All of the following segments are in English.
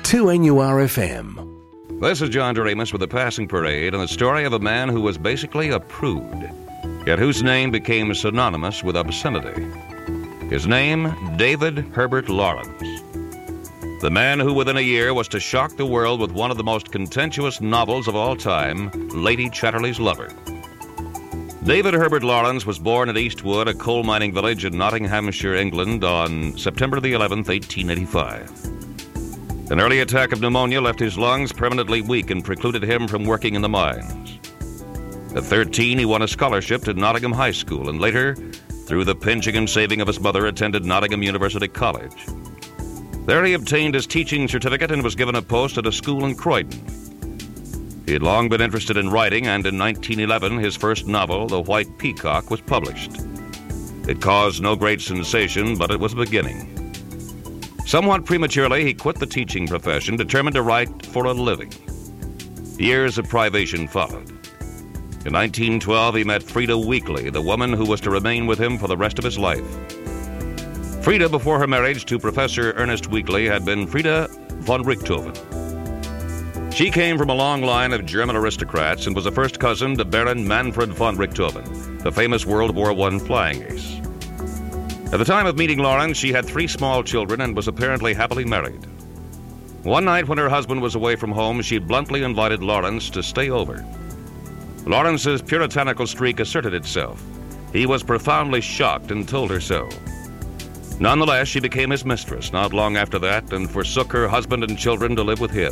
2NURFM. This is John Doremus with The Passing Parade and the story of a man who was basically a prude, yet whose name became synonymous with obscenity. His name, David Herbert Lawrence. The man who within a year was to shock the world with one of the most contentious novels of all time, Lady Chatterley's Lover. David Herbert Lawrence was born at Eastwood, a coal mining village in Nottinghamshire, England, on September the 11th, 1885. An early attack of pneumonia left his lungs permanently weak and precluded him from working in the mines. At 13, he won a scholarship to Nottingham High School and later, through the pinching and saving of his mother, attended Nottingham University College. There he obtained his teaching certificate and was given a post at a school in Croydon. He had long been interested in writing, and in 1911, his first novel, The White Peacock, was published. It caused no great sensation, but it was a beginning. Somewhat prematurely, he quit the teaching profession, determined to write for a living. Years of privation followed. In 1912, he met Frida Weekly, the woman who was to remain with him for the rest of his life. Frida, before her marriage to Professor Ernest Weekly, had been Frida von Richthofen. She came from a long line of German aristocrats and was a first cousin to Baron Manfred von Richthofen, the famous World War I flying ace. At the time of meeting Lawrence, she had 3 small children and was apparently happily married. One night when her husband was away from home, she bluntly invited Lawrence to stay over. Lawrence's puritanical streak asserted itself. He was profoundly shocked and told her so. Nonetheless, she became his mistress not long after that and forsook her husband and children to live with him.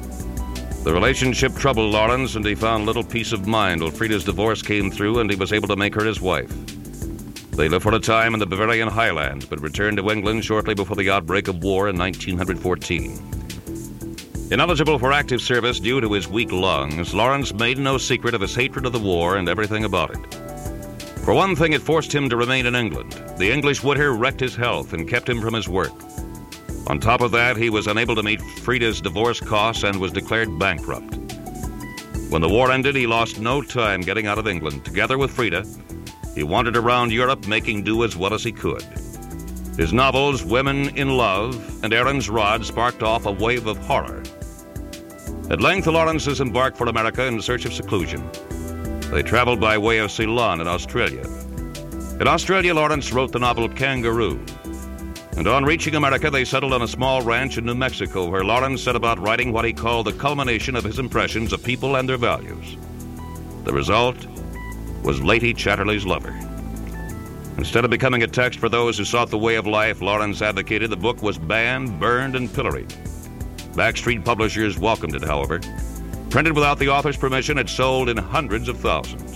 The relationship troubled Lawrence, and he found little peace of mind till Frida's divorce came through and he was able to make her his wife. They lived for a time in the Bavarian Highlands, but returned to England shortly before the outbreak of war in 1914. Ineligible for active service due to his weak lungs, Lawrence made no secret of his hatred of the war and everything about it. For one thing, it forced him to remain in England. The English winter wrecked his health and kept him from his work. On top of that, he was unable to meet Frida's divorce costs and was declared bankrupt. When the war ended, he lost no time getting out of England. Together with Frida, he wandered around Europe, making do as well as he could. His novels, Women in Love and Aaron's Rod, sparked off a wave of horror. At length, the Lawrences embarked for America in search of seclusion. They traveled by way of Ceylon in Australia. In Australia, Lawrence wrote the novel Kangaroo. And on reaching America, they settled on a small ranch in New Mexico, where Lawrence set about writing what he called the culmination of his impressions of people and their values. The result was Lady Chatterley's Lover. Instead of becoming a text for those who sought the way of life Lawrence advocated, the book was banned, burned, and pilloried. Backstreet publishers welcomed it, however. Printed without the author's permission, it sold in hundreds of thousands.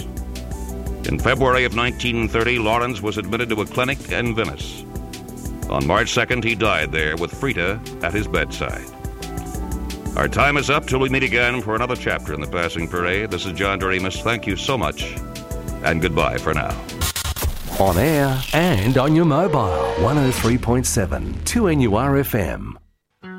In February of 1930, Lawrence was admitted to a clinic in Venice. On March 2nd, he died there with Frida at his bedside. Our time is up till we meet again for another chapter in The Passing Parade. This is John Doremus. Thank you so much, and goodbye for now. On air and on your mobile, 103.7 2NURFM.